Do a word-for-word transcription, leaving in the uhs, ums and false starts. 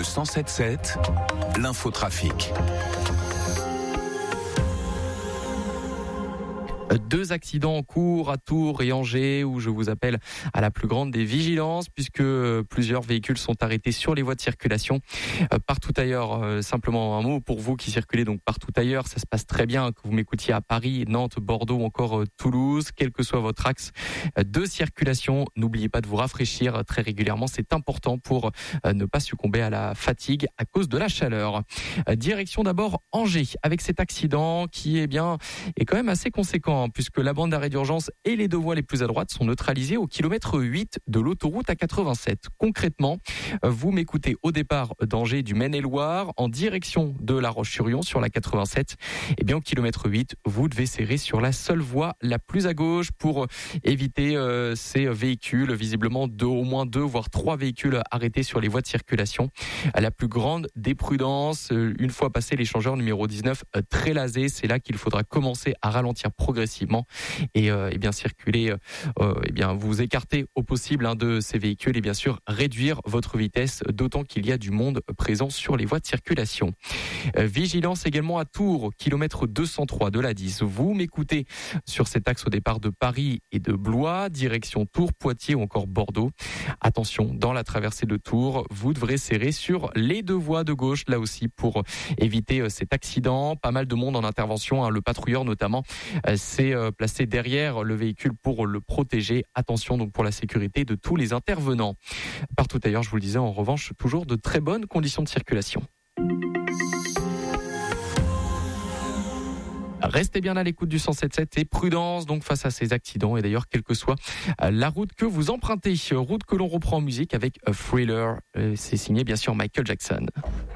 Le cent sept sept, l'infotrafic. Deux accidents en cours à Tours et Angers où je vous appelle à la plus grande des vigilances puisque plusieurs véhicules sont arrêtés sur les voies de circulation. Partout ailleurs, simplement un mot pour vous qui circulez donc partout ailleurs, ça se passe très bien, que vous m'écoutiez à Paris, Nantes, Bordeaux ou encore Toulouse, quel que soit votre axe de circulation, n'oubliez pas de vous rafraîchir très régulièrement, c'est important pour ne pas succomber à la fatigue à cause de la chaleur. Direction d'abord Angers avec cet accident qui est bien est quand même assez conséquent puisque la bande d'arrêt d'urgence et les deux voies les plus à droite sont neutralisées au kilomètre huit de l'autoroute A quatre-vingt-sept. Concrètement, vous m'écoutez au départ d'Angers du Maine-et-Loire en direction de La Roche-sur-Yon sur la quatre-vingt-sept. Et bien au kilomètre huit, vous devez serrer sur la seule voie la plus à gauche pour éviter euh, ces véhicules, visiblement deux, au moins deux voire trois véhicules arrêtés sur les voies de circulation. À la plus grande des prudences, une fois passé l'échangeur numéro dix-neuf Trélazé, c'est là qu'il faudra commencer à ralentir progressivement et, euh, et bien circuler, euh, et bien vous écarter au possible hein, de ces véhicules et bien sûr réduire votre vitesse, d'autant qu'il y a du monde présent sur les voies de circulation. Euh, vigilance également à Tours, kilomètre deux cent trois de l'A dix. Vous m'écoutez sur cet axe au départ de Paris et de Blois, direction Tours, Poitiers ou encore Bordeaux. Attention, dans la traversée de Tours, vous devrez serrer sur les deux voies de gauche, là aussi pour éviter euh, cet accident. Pas mal de monde en intervention, hein, le patrouilleur notamment. Euh, c'est placé derrière le véhicule pour le protéger. Attention donc pour la sécurité de tous les intervenants. Partout ailleurs, je vous le disais, en revanche, toujours de très bonnes conditions de circulation. Restez bien à l'écoute du cent sept sept et prudence donc face à ces accidents et d'ailleurs quelle que soit la route que vous empruntez. Route que l'on reprend en musique avec A Thriller. C'est signé bien sûr Michael Jackson.